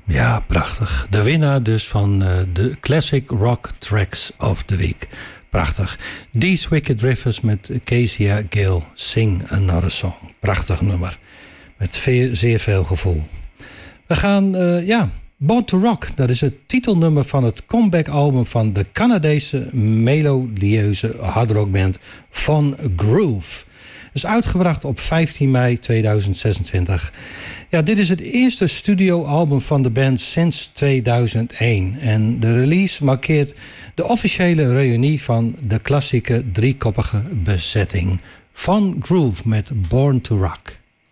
Ja, prachtig. De winnaar dus van de Classic Rock Tracks of the Week. Prachtig. These Wicked Rivers met Kezia Gale, Sing Another Song. Prachtig nummer. Met zeer veel gevoel. We gaan, Born to Rock. Dat is het titelnummer van het comeback-album van de Canadese melodieuze hardrockband Von Groove. Is uitgebracht op 15 mei 2026. Ja, dit is het eerste studioalbum van de band sinds 2001. En de release markeert de officiële reunie van de klassieke driekoppige bezetting. Von Groove met Born to Rock.